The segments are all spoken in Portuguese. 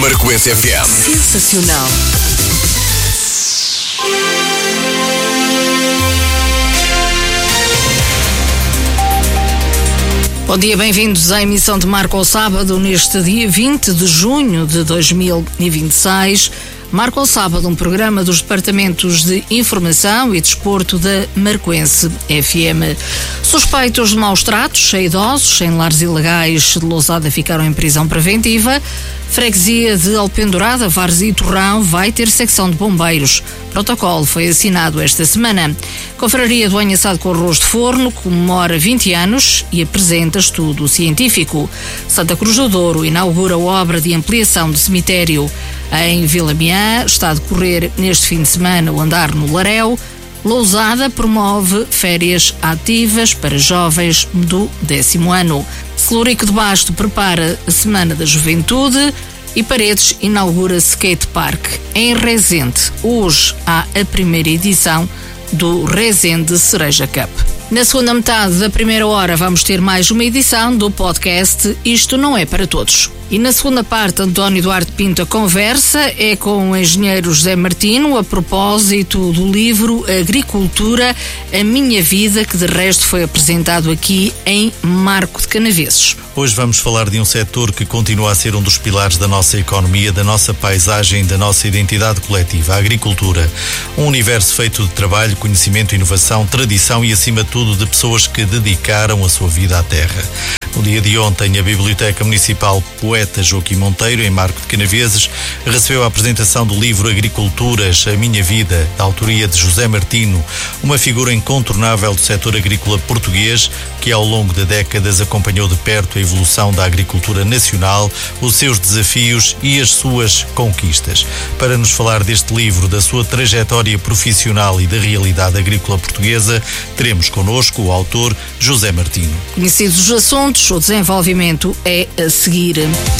Marcoense FM. Sensacional. Bom dia, bem-vindos à emissão de Marco ao Sábado, neste dia 20 de junho de 2026. Marco ao Sábado, um programa dos Departamentos de Informação e Desporto da Marcoense FM. Suspeitos de maus tratos a idosos em lares ilegais de Lousada ficaram em prisão preventiva. Freguesia de Alpendurada, Várzea e Torrão vai ter secção de bombeiros. Protocolo foi assinado esta semana. Confraria do Banho Assado com Arroz de Forno comemora 20 anos e apresenta estudo científico. Santa Cruz do Douro inaugura a obra de ampliação do cemitério. Em Vila Miã está a decorrer neste fim de semana o Andar no Laréu. Lousada promove férias ativas para jovens do 10º ano. Celurico de Basto prepara a Semana da Juventude e Paredes inaugura Skate Park. Em Rezende, hoje há a primeira edição do Rezende Cereja Cup. Na segunda metade da primeira hora vamos ter mais uma edição do podcast Isto Não É Para Todos. E na segunda parte, António Duarte Pinto, a conversa é com o engenheiro José Martino a propósito do livro Agricultura, a Minha Vida, que de resto foi apresentado aqui em Marco de Canaveses. Hoje vamos falar de um setor que continua a ser um dos pilares da nossa economia, da nossa paisagem, da nossa identidade coletiva, a agricultura. Um universo feito de trabalho, conhecimento, inovação, tradição e, acima de tudo, de pessoas que dedicaram a sua vida à terra. No dia de ontem, a Biblioteca Municipal Poeta Joaquim Monteiro, em Marco de Canaveses, recebeu a apresentação do livro Agriculturas, a Minha Vida, da autoria de José Martino, uma figura incontornável do setor agrícola português que ao longo de décadas acompanhou de perto a evolução da agricultura nacional, os seus desafios e as suas conquistas. Para nos falar deste livro, da sua trajetória profissional e da realidade agrícola portuguesa, teremos connosco o autor José Martino. Conhecidos os assuntos, o desenvolvimento é a seguir.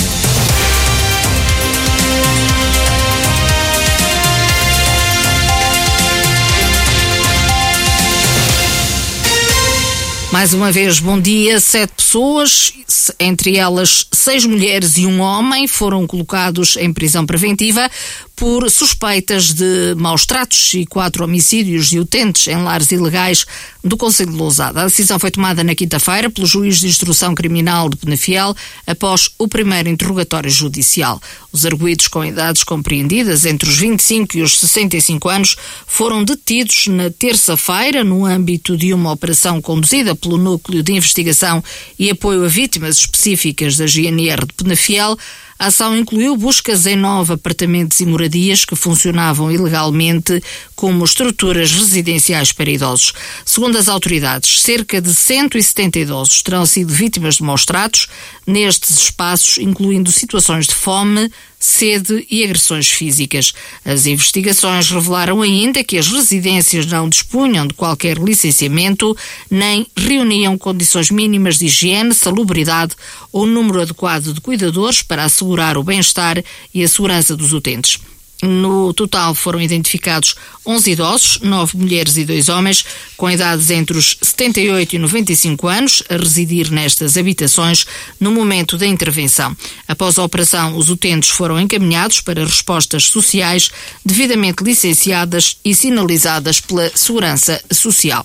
Mais uma vez, bom dia. 7 pessoas, entre elas 6 mulheres e um homem, foram colocados em prisão preventiva por suspeitas de maus tratos e 4 homicídios de utentes em lares ilegais do concelho de Lousada. A decisão foi tomada na quinta-feira pelo juiz de instrução criminal de Penafiel após o primeiro interrogatório judicial. Os arguidos com idades compreendidas entre os 25 e os 65 anos foram detidos na terça-feira no âmbito de uma operação conduzida pelo Núcleo de Investigação e Apoio a Vítimas Específicas da GNR de Penafiel. A ação incluiu buscas em 9 apartamentos e moradias que funcionavam ilegalmente como estruturas residenciais para idosos. Segundo as autoridades, cerca de 170 idosos terão sido vítimas de maus tratos nestes espaços, incluindo situações de fome, sede e agressões físicas. As investigações revelaram ainda que as residências não dispunham de qualquer licenciamento, nem reuniam condições mínimas de higiene, salubridade ou número adequado de cuidadores para assegurar o bem-estar e a segurança dos utentes. No total foram identificados 11 idosos, 9 mulheres e 2 homens, com idades entre os 78 e 95 anos, a residir nestas habitações no momento da intervenção. Após a operação, os utentes foram encaminhados para respostas sociais devidamente licenciadas e sinalizadas pela Segurança Social.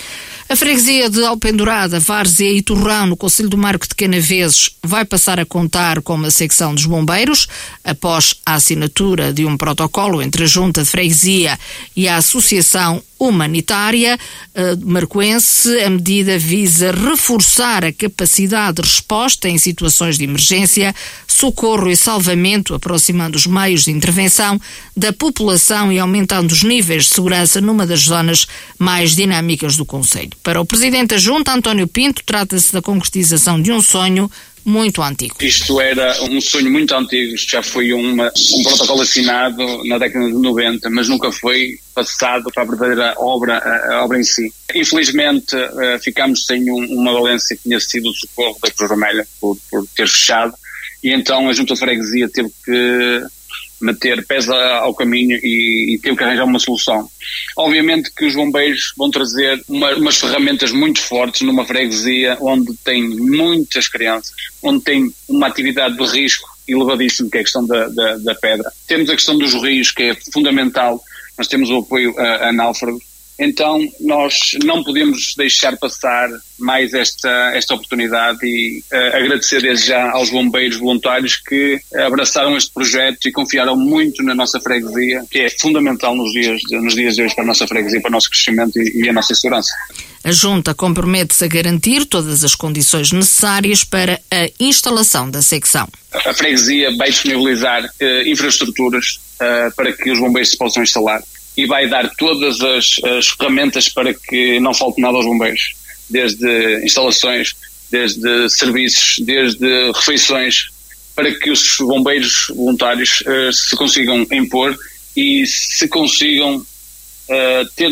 A freguesia de Alpendurada, Várzea e Torrão, no concelho do Marco de Canaveses, vai passar a contar com uma secção dos bombeiros, após a assinatura de um protocolo entre a Junta de Freguesia e a Associação Humanitária Marcoense. A medida visa reforçar a capacidade de resposta em situações de emergência, socorro e salvamento, aproximando os meios de intervenção da população e aumentando os níveis de segurança numa das zonas mais dinâmicas do concelho. Para o Presidente da Junta, António Pinto, trata-se da concretização de um sonho muito antigo. Isto era um sonho muito antigo, isto já foi um protocolo assinado na década de 90, mas nunca foi passado para a verdadeira obra, a obra em si. Infelizmente ficámos sem uma valência que tinha sido o socorro da Cruz Vermelha por ter fechado, e então a Junta de Freguesia teve que meter pés ao caminho e teve que arranjar uma solução. Obviamente que os bombeiros vão trazer umas ferramentas muito fortes numa freguesia onde tem muitas crianças, onde tem uma atividade de risco elevadíssimo, que é a questão da pedra. Temos a questão dos rios, que é fundamental. Nós temos o apoio a náufragos. Então nós não podemos deixar passar mais esta oportunidade e agradecer desde já aos bombeiros voluntários que abraçaram este projeto e confiaram muito na nossa freguesia, que é fundamental nos dias de hoje para a nossa freguesia, para o nosso crescimento e a nossa segurança. A Junta compromete-se a garantir todas as condições necessárias para a instalação da secção. A freguesia vai disponibilizar infraestruturas para que os bombeiros se possam instalar e vai dar todas as ferramentas para que não falte nada aos bombeiros, desde instalações, desde serviços, desde refeições, para que os bombeiros voluntários se consigam impor e se consigam ter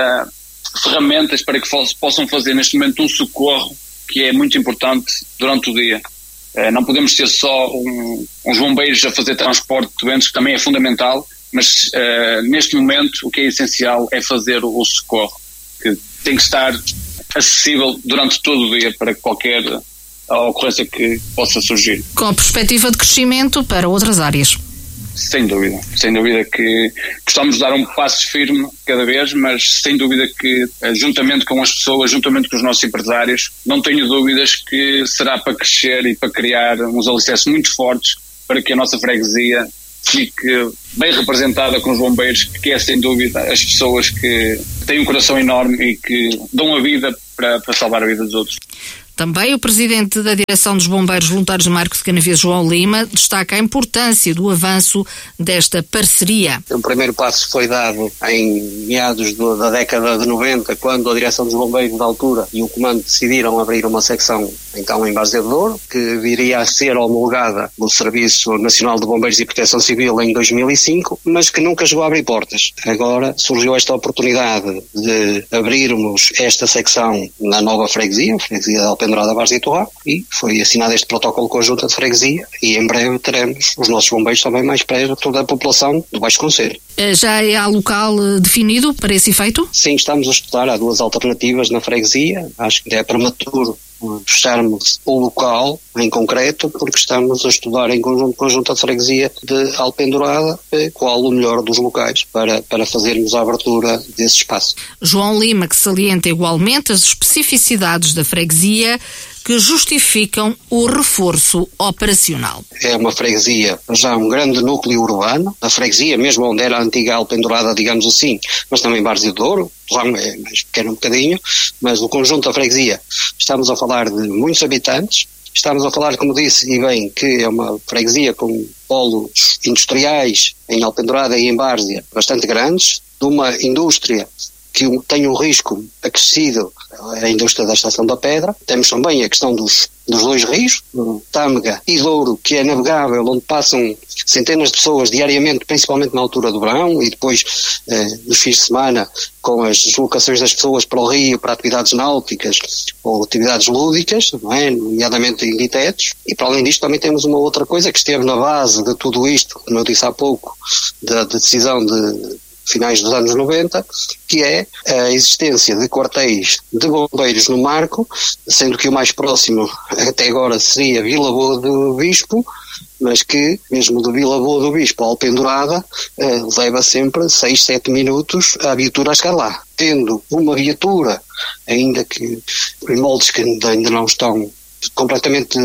ferramentas para que possam fazer neste momento um socorro que é muito importante durante o dia. Não podemos ter só uns bombeiros a fazer transporte de doentes, que também é fundamental, mas neste momento o que é essencial é fazer o socorro, que tem que estar acessível durante todo o dia para qualquer ocorrência que possa surgir. Com a perspectiva de crescimento para outras áreas. Sem dúvida que gostamos de dar um passo firme cada vez, mas sem dúvida que juntamente com as pessoas, juntamente com os nossos empresários, não tenho dúvidas que será para crescer e para criar uns alicerces muito fortes para que a nossa freguesia fique bem representada com os bombeiros, que é sem dúvida as pessoas que têm um coração enorme e que dão a vida para salvar a vida dos outros. Também o presidente da Direção dos Bombeiros Voluntários de Marco de Canaveses, João Lima, destaca a importância do avanço desta parceria. O primeiro passo foi dado em meados da década de 90, quando a Direção dos Bombeiros da altura e o Comando decidiram abrir uma secção, então em Várzea de Douro, que viria a ser homologada no Serviço Nacional de Bombeiros e Proteção Civil em 2005, mas que nunca chegou a abrir portas. Agora surgiu esta oportunidade de abrirmos esta secção na nova freguesia, a freguesia de Alpendurada, Várzea e Torrão, e foi assinado este protocolo conjunto de freguesia e em breve teremos os nossos bombeiros também mais perto da população do Baixo Conselho. Já há local definido para esse efeito? Sim, estamos a estudar, há duas alternativas na freguesia, acho que é prematuro fecharmos o local em concreto, porque estamos a estudar em conjunto de freguesia de Alpendurada qual o melhor dos locais para fazermos a abertura desse espaço. João Lima, que salienta igualmente as especificidades da freguesia que justificam o reforço operacional. É uma freguesia, já um grande núcleo urbano, a freguesia mesmo onde era a antiga Alpendurada, digamos assim, mas também Várzea de Douro, lá é mais pequeno um bocadinho, mas o conjunto da freguesia, estamos a falar de muitos habitantes, estamos a falar, como disse, e bem, que é uma freguesia com polos industriais em Alpendurada e em Várzea bastante grandes, de uma indústria que tem um risco acrescido, a indústria da Estação da Pedra. Temos também a questão dos dois rios, Tâmega e Douro, que é navegável, onde passam centenas de pessoas diariamente, principalmente na altura do verão e depois nos fins de semana, com as deslocações das pessoas para o rio, para atividades náuticas ou atividades lúdicas, não é? Nomeadamente em ditetos. E para além disto também temos uma outra coisa que esteve na base de tudo isto, como eu disse há pouco, da decisão de finais dos anos 90, que é a existência de quartéis de bombeiros no Marco, sendo que o mais próximo até agora seria Vila Boa do Bispo, mas que, mesmo de Vila Boa do Bispo a Alpendurada, leva sempre 6, 7 minutos a viatura a chegar lá. Tendo uma viatura, ainda que em moldes que ainda não estão completamente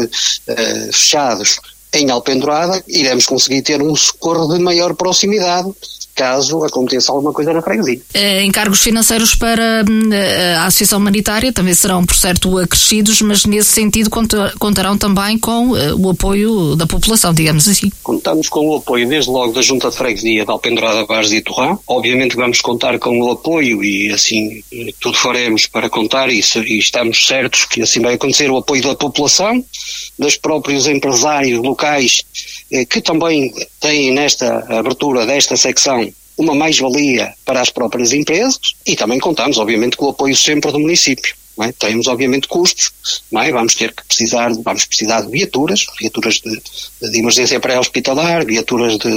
fechados, em Alpendurada, iremos conseguir ter um socorro de maior proximidade, caso aconteça alguma coisa na freguesia. Encargos financeiros para a Associação Humanitária também serão, por certo, acrescidos, mas nesse sentido contarão também com o apoio da população, digamos assim. Contamos com o apoio desde logo da Junta de Freguesia de Alpendurada, Várzea e Torrão. Obviamente vamos contar com o apoio e assim tudo faremos para contar isso, e estamos certos que assim vai acontecer, o apoio da população, dos próprios empresários locais, que também têm nesta abertura desta secção uma mais-valia para as próprias empresas, e também contamos, obviamente, com o apoio sempre do município. Não é? Temos, obviamente, custos, não é? Vamos precisar de viaturas de emergência pré-hospitalar, viaturas de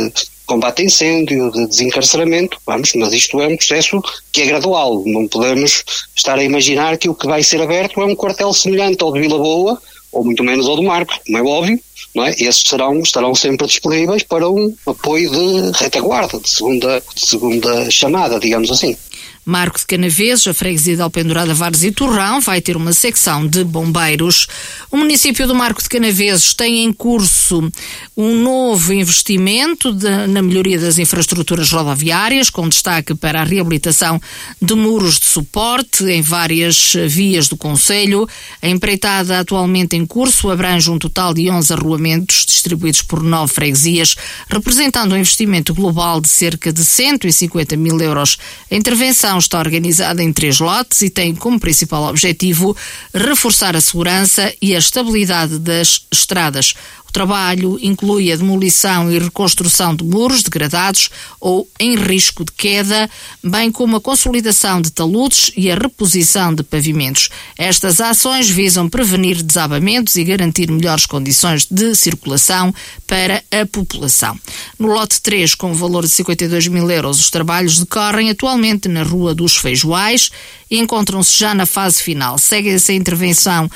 combate a incêndio, de desencarceramento, mas isto é um processo que é gradual, não podemos estar a imaginar que o que vai ser aberto é um quartel semelhante ao de Vila Boa, ou muito menos ao do Marco, como é óbvio, não é? Esses estarão sempre disponíveis para um apoio de retaguarda, de segunda chamada, digamos assim. Marco de Canaveses, a freguesia de Alpendurada, Varzea e Torrão, vai ter uma secção de bombeiros. O município do Marco de Canaveses tem em curso um novo investimento na melhoria das infraestruturas rodoviárias, com destaque para a reabilitação de muros de suporte em várias vias do concelho. A empreitada atualmente em curso abrange um total de 11 arruamentos distribuídos por 9 freguesias, representando um investimento global de cerca de 150 mil euros. A intervenção está organizada em 3 lotes e tem como principal objetivo reforçar a segurança e a estabilidade das estradas. O trabalho inclui a demolição e reconstrução de muros degradados ou em risco de queda, bem como a consolidação de taludes e a reposição de pavimentos. Estas ações visam prevenir desabamentos e garantir melhores condições de circulação para a população. No lote 3, com o valor de 52 mil euros, os trabalhos decorrem atualmente na Rua dos Feijoais e encontram-se já na fase final. Segue-se a intervenção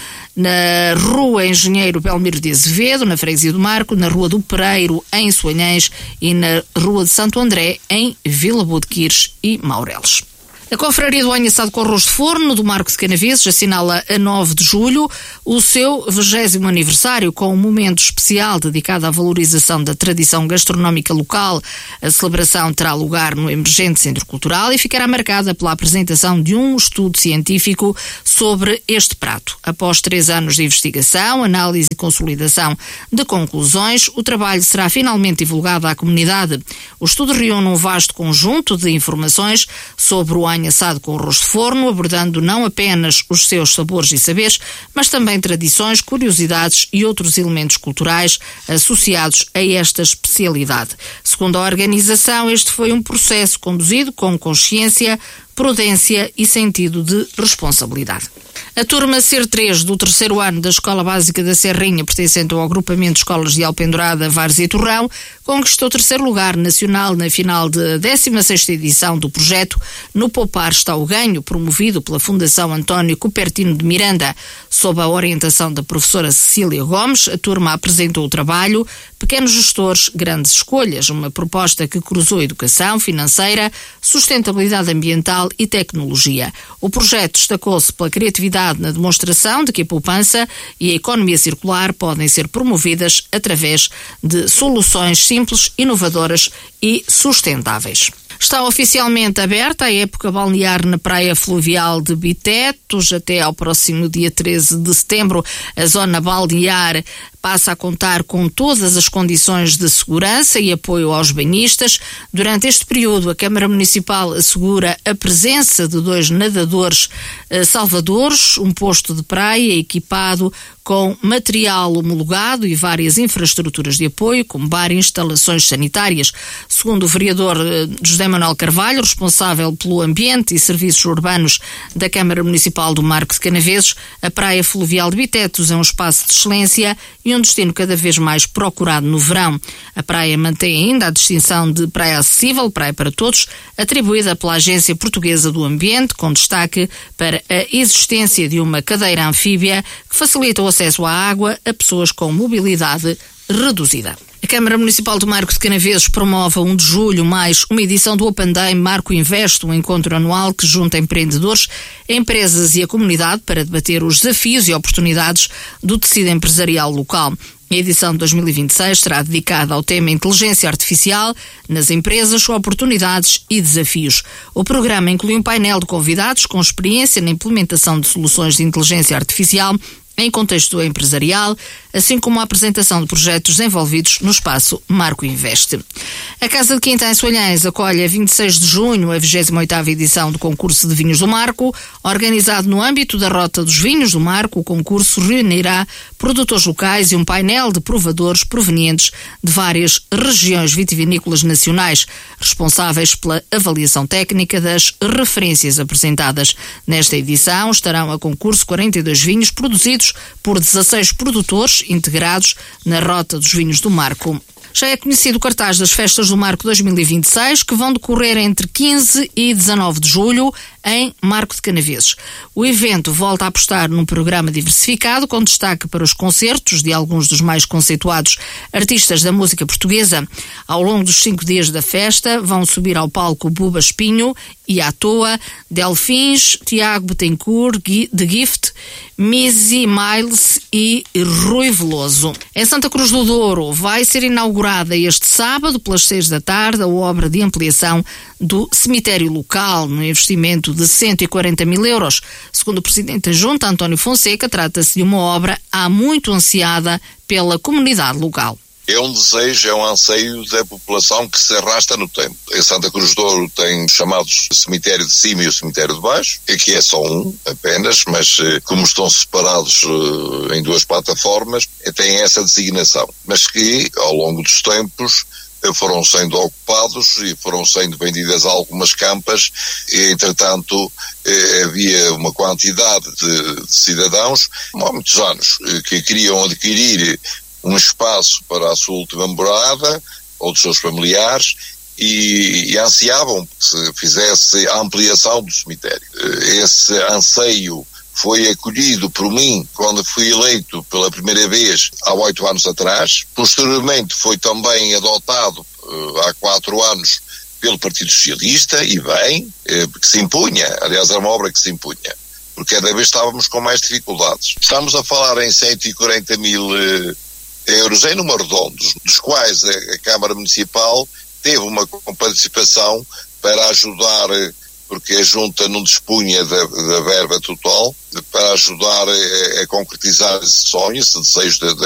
na Rua Engenheiro Belmiro de Azevedo, na freguesia do Marco, na Rua do Pereiro, em Soanhães, e na Rua de Santo André, em Vila Boa de Quires e Maureles. A Confraria do Anho Assado com Arroz de Forno, do Marco de Canaveses, assinala a 9 de julho o seu 20º aniversário, com um momento especial dedicado à valorização da tradição gastronómica local. A celebração terá lugar no emergente Centro Cultural e ficará marcada pela apresentação de um estudo científico sobre este prato. Após 3 anos de investigação, análise e consolidação de conclusões, o trabalho será finalmente divulgado à comunidade. O estudo reúne um vasto conjunto de informações sobre o anho assado com arroz de forno, abordando não apenas os seus sabores e saberes, mas também tradições, curiosidades e outros elementos culturais associados a esta especialidade. Segundo a organização, este foi um processo conduzido com consciência, prudência e sentido de responsabilidade. A turma CER3 do 3º ano da Escola Básica da Serrinha, pertencente ao agrupamento de escolas de Alpendurada, Varzea e Torrão, conquistou 3º lugar nacional na final da 16ª edição do projeto No Poupar está o Ganho, promovido pela Fundação António Cupertino de Miranda. Sob a orientação da professora Cecília Gomes, a turma apresentou o trabalho Pequenos Gestores, Grandes Escolhas, uma proposta que cruzou educação financeira, sustentabilidade ambiental e tecnologia. O projeto destacou-se pela criatividade na demonstração de que a poupança e a economia circular podem ser promovidas através de soluções simples, inovadoras e sustentáveis. Está oficialmente aberta a época balnear na praia fluvial de Bitetos. Até ao próximo dia 13 de setembro, a zona balnear passa a contar com todas as condições de segurança e apoio aos banhistas. Durante este período, a Câmara Municipal assegura a presença de 2 nadadores salvadores, um posto de praia equipado com material homologado e várias infraestruturas de apoio, como bar e instalações sanitárias. Segundo o vereador José Manuel Carvalho, responsável pelo ambiente e serviços urbanos da Câmara Municipal do Marco de Canaveses, a praia fluvial de Bitetos é um espaço de excelência e um destino cada vez mais procurado no verão. A praia mantém ainda a distinção de praia acessível, praia para todos, atribuída pela Agência Portuguesa do Ambiente, com destaque para a existência de uma cadeira anfíbia que facilita o acesso à água a pessoas com mobilidade reduzida. A Câmara Municipal do Marco de Canaveses promove a 1 de julho mais uma edição do Open Day Marco Invest, um encontro anual que junta empreendedores, empresas e a comunidade para debater os desafios e oportunidades do tecido empresarial local. A edição de 2026 será dedicada ao tema Inteligência Artificial nas empresas, oportunidades e desafios. O programa inclui um painel de convidados com experiência na implementação de soluções de inteligência artificial em contexto empresarial, assim como a apresentação de projetos desenvolvidos no espaço Marco Invest. A Casa de Quinta em Soalhães acolhe a 26 de junho a 28ª edição do concurso de vinhos do Marco. Organizado no âmbito da Rota dos Vinhos do Marco, o concurso reunirá produtores locais e um painel de provadores provenientes de várias regiões vitivinícolas nacionais, responsáveis pela avaliação técnica das referências apresentadas. Nesta edição estarão a concurso 42 vinhos produzidos por 16 produtores integrados na Rota dos Vinhos do Marco Já é conhecido o cartaz das Festas do Marco 2026, que vão decorrer entre 15 e 19 de julho em Marco de Canaveses. O evento volta a apostar num programa diversificado, com destaque para os concertos de alguns dos mais conceituados artistas da música portuguesa. Ao longo dos 5 dias da festa, vão subir ao palco Buba Espinho e à toa, Delfins, Tiago Betancourt, The Gift, Missy Miles e Rui Veloso. Em Santa Cruz do Douro vai ser inaugurada este sábado, pelas 6 da tarde, a obra de ampliação do cemitério local, no investimento de 140 mil euros. Segundo o presidente da Junta, António Fonseca, trata-se de uma obra há muito ansiada pela comunidade local. É um desejo, é um anseio da população que se arrasta no tempo. Em Santa Cruz do Douro tem chamados cemitério de cima e o cemitério de baixo, aqui é só um apenas, mas como estão separados em 2 plataformas, tem essa designação. Mas que, ao longo dos tempos, foram sendo ocupados e foram sendo vendidas algumas campas e, entretanto, havia uma quantidade de cidadãos, há muitos anos, que queriam adquirir um espaço para a sua última morada ou dos seus familiares e ansiavam que se fizesse a ampliação do cemitério. Esse anseio foi acolhido por mim quando fui eleito pela primeira vez há 8 anos atrás. Posteriormente foi também adotado há 4 anos pelo Partido Socialista, e bem, que se impunha, aliás era uma obra que se impunha, porque cada vez estávamos com mais dificuldades. Estamos a falar em 140 mil euros em números redondos, dos quais a Câmara Municipal teve uma participação para ajudar, porque a Junta não dispunha da verba total, para ajudar a concretizar esse sonho, esse desejo